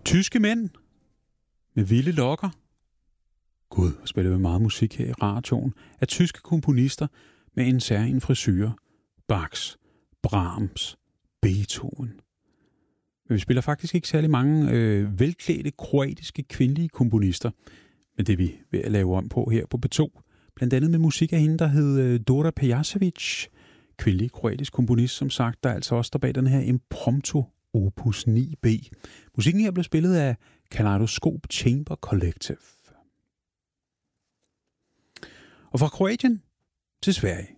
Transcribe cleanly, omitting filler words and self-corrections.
Tyske mænd med vilde lokker. Gud, hvor spiller vi meget musik her i radioen. Af tyske komponister med en særlig frisyre. Bach, Brahms, Beethoven. Men vi spiller faktisk ikke særlig mange velklædte kroatiske kvindelige komponister. Men det er vi ved at lave om på her på P2. Blandt andet med musik af hende, der hed Dora Pejacevic. Kvindelig kroatisk komponist, som sagt, der altså også står bag den her Impromptu Opus 9b. Musikken her blev spillet af Kaleidoscope Chamber Collective. Og fra Kroatien til Sverige.